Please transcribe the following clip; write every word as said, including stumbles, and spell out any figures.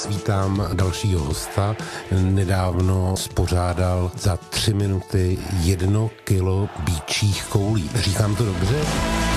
vás vítám dalšího hosta. Nedávno spořádal za tři minuty jedno kilo býčích koulí. Říkám to dobře?